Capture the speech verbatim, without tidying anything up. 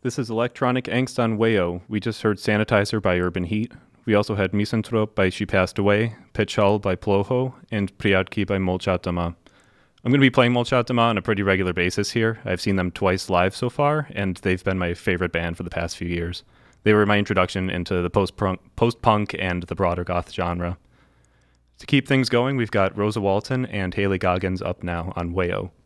This is Electronic Angst on Wayo. We just heard Sanitizer by Urban Heat. We also had Misanthrope by She Passed Away, Pechal by Ploho, and Priatki by Molchatama. I'm going to be playing Molchatama on a pretty regular basis here. I've seen them twice live so far, and they've been my favorite band for the past few years. They were my introduction into the post-punk, post-punk and the broader goth genre. To keep things going, we've got Rosa Walton and Haley Goggins up now on Wayo.